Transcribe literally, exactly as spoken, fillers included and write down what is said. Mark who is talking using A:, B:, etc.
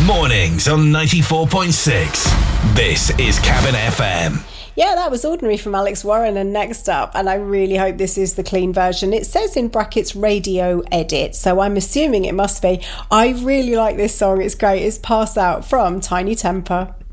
A: Mornings on ninety-four point six. This is Cabin F M.
B: Yeah, that was Ordinary from Alex Warren. And next up, and I really hope this is the clean version, it says in brackets radio edit, so I'm assuming it must be. I really like this song. It's great. It's Pass Out from Tiny Temper.